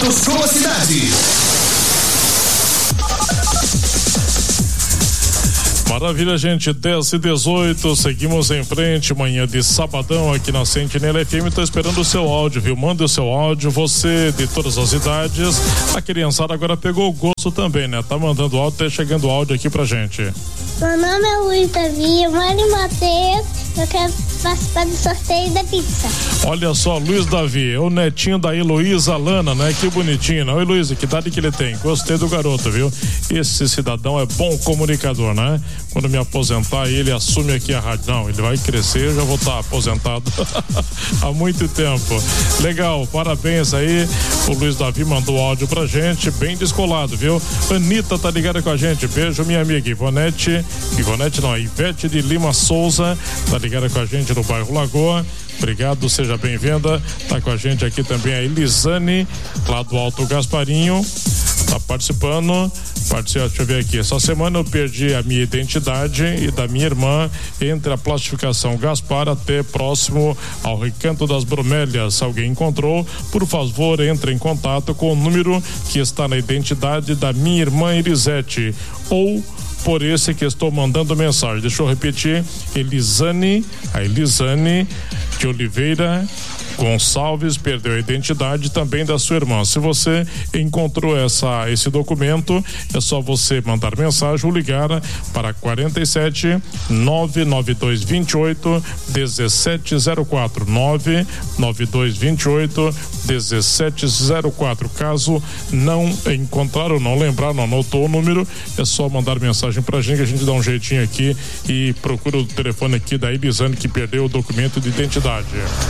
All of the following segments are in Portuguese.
fatos com a cidade. Maravilha, gente, 10h18, seguimos em frente, manhã de sabadão aqui na Sentinela FM. Tô esperando o seu áudio, viu? Manda o seu áudio, você de todas as idades. A criançada agora pegou o gosto também, né? Tá mandando áudio, tá chegando áudio aqui pra gente. Meu nome é Luiz Davi, eu moro em Mateus, eu quero participar do sorteio da pizza. Olha só, Luiz Davi, é o netinho da Heloísa Lana, né? Que bonitinho, né? Oi, Luiz, que idade que ele tem? Gostei do garoto, viu? Esse cidadão é bom comunicador, né? Quando me aposentar, ele assume aqui a rádio. Não, ele vai crescer, eu já vou estar aposentado há muito tempo. Legal, parabéns aí. O Luiz Davi mandou áudio pra gente, bem descolado, viu? Anitta tá ligada com a gente. Beijo, minha amiga Ivonete não, Ivete de Lima Souza, tá ligada com a gente no bairro Lagoa. Obrigado, seja bem-vinda. Tá com a gente aqui também a Elisane, lá do Alto Gasparinho. Tá participando. Deixa eu ver aqui. Essa semana eu perdi a minha identidade e da minha irmã entre a plastificação Gaspar até próximo ao Recanto das Bromélias. Se alguém encontrou, por favor, entre em contato com o número que está na identidade da minha irmã Elisete ou por esse que estou mandando mensagem. Deixa eu repetir. A Elisane de Oliveira Gonçalves perdeu a identidade também da sua irmã. Se você encontrou esse documento, é só você mandar mensagem ou ligar para 47 992 28 1704 992 28 1704. Caso não encontrar ou não lembrar, não anotou o número, é só mandar mensagem pra gente que a gente dá um jeitinho aqui e procura o telefone aqui da Elisane que perdeu o documento de identidade.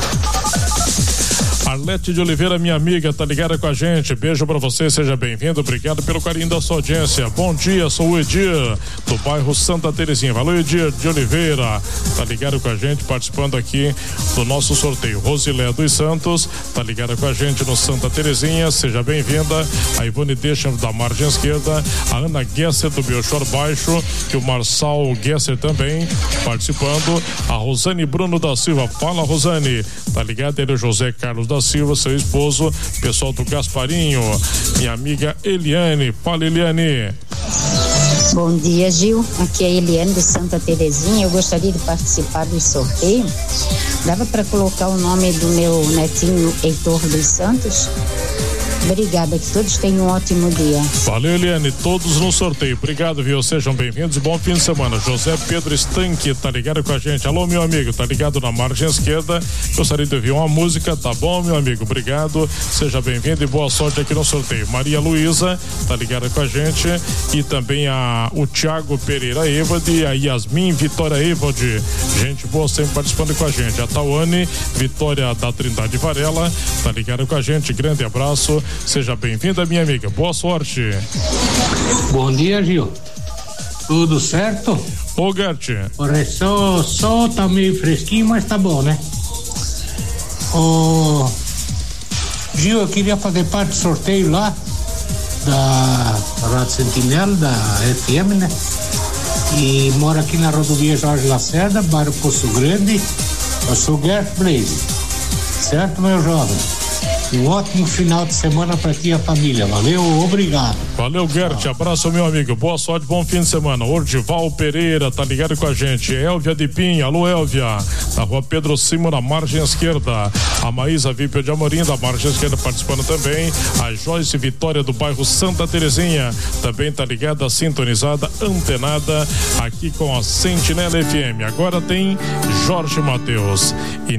Arlete de Oliveira, minha amiga, tá ligada com a gente. Beijo pra você, seja bem-vindo. Obrigado pelo carinho da sua audiência. Bom dia, sou o Edir, do bairro Santa Terezinha. Valeu, Edir de Oliveira, tá ligado com a gente, participando aqui do nosso sorteio. Rosilé dos Santos, tá ligada com a gente no Santa Terezinha, seja bem-vinda. A Ivone Deixa da margem esquerda, a Ana Gesser do Belchor Baixo e o Marçal Gesser também participando. A Rosane Bruno da Silva, fala Rosane, tá ligado? Ele é o José Carlos da Silva, seu esposo, pessoal do Gasparinho, minha amiga Eliane. Fala, Eliane. Bom dia, Gil. Aqui é a Eliane de Santa Terezinha. Eu gostaria de participar do sorteio. Dava para colocar o nome do meu netinho Heitor dos Santos? Obrigada, que todos tenham um ótimo dia. Valeu, Eliane, todos no sorteio. Obrigado, viu? Sejam bem-vindos e bom fim de semana. José Pedro Estanque, tá ligado com a gente? Alô, meu amigo, tá ligado na margem esquerda. Gostaria de ouvir uma música, tá bom, meu amigo? Obrigado, seja bem-vindo e boa sorte aqui no sorteio. Maria Luísa, tá ligada com a gente. E também o Thiago Pereira Evode, a Yasmin Vitória Evode. Gente boa sempre participando com a gente. A Tawane Vitória da Trindade Varela, tá ligada com a gente. Grande abraço. Seja bem-vinda, minha amiga. Boa sorte. Bom dia, Gil. Tudo certo? Ô, Gert. O sol tá meio fresquinho, mas tá bom, né? Ô, Gil, eu queria fazer parte do sorteio lá da Rádio Sentinela, da FM, né? E moro aqui na rodovia Jorge Lacerda, bairro Poço Grande. Eu sou Gert Blaze. Certo, meu jovem? Um ótimo final de semana para ti e a família. Valeu, obrigado. Valeu, Gert. Abraço, meu amigo. Boa sorte, bom fim de semana. Ordival Pereira, tá ligado com a gente. Élvia de Pinha. Alô, Élvia. Da rua Pedro Simo, na margem esquerda. A Maísa Vípio de Amorim, da margem esquerda, participando também. A Joyce Vitória, do bairro Santa Terezinha. Também tá ligada, sintonizada, antenada aqui com a Sentinela FM. Agora tem Jorge Mateus.